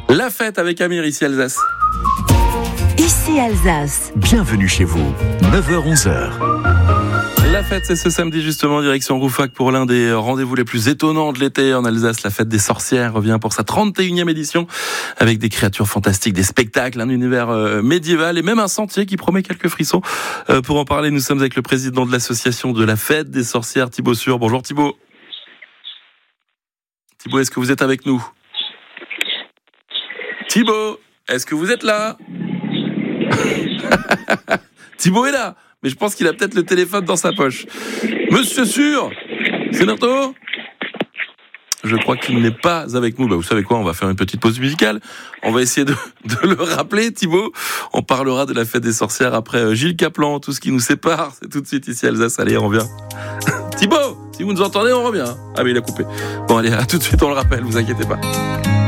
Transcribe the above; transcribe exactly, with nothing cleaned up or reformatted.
La fête avec Amir, ici Alsace. Ici Alsace. Bienvenue chez vous, neuf heures onze heures. La fête, c'est ce samedi justement, direction Rouffach pour l'un des rendez-vous les plus étonnants de l'été en Alsace. La fête des sorcières revient pour sa trente et unième édition avec des créatures fantastiques, des spectacles, un univers euh, médiéval et même un sentier qui promet quelques frissons. Euh, pour en parler, nous sommes avec le président de l'association de la fête des sorcières, Thibaut Sûr. Bonjour Thibaut. Thibaut, est-ce que vous êtes avec nous ? Thibaut, est-ce que vous êtes là ? Thibaut est là, mais je pense qu'il a peut-être le téléphone dans sa poche. Monsieur Sûr, c'est bientôt ? Je crois qu'il n'est pas avec nous. Bah, vous savez quoi, on va faire une petite pause musicale. On va essayer de, de le rappeler, Thibaut. On parlera de la fête des sorcières après Gilles Caplan, tout ce qui nous sépare. C'est tout de suite ici Alsace. Allez, on revient. Thibaut, si vous nous entendez, on revient. Ah mais il a coupé. Bon allez, à tout de suite, on le rappelle, vous inquiétez pas.